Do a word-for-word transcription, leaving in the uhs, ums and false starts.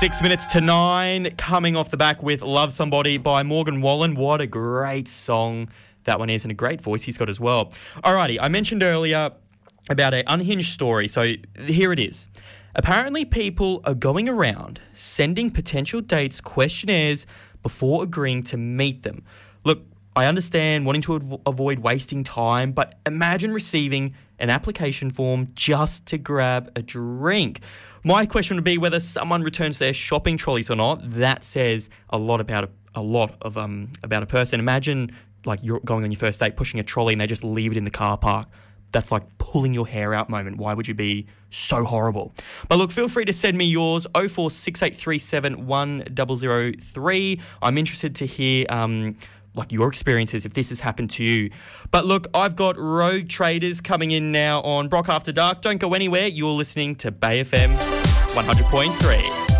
Six minutes to nine, coming off the back with Love Somebody by Morgan Wallen. What a great song that one is, and a great voice he's got as well. Alrighty, I mentioned earlier about an unhinged story, so here it is. Apparently people are going around sending potential dates questionnaires before agreeing to meet them. Look, I understand wanting to av- avoid wasting time, but imagine receiving an application form just to grab a drink. My question would be whether someone returns their shopping trolleys or not. That says a lot about a, a lot of um about a person. Imagine like you're going on your first date, pushing a trolley, and they just leave it in the car park. That's like pulling your hair out moment. Why would you be so horrible? But look, feel free to send me yours, oh four six eight three seven one zero zero three. I'm interested to hear um like your experiences if this has happened to you. But look, I've got Rogue Traders coming in now on Brock After Dark. Don't go anywhere. You're listening to Bay F M one hundred point three.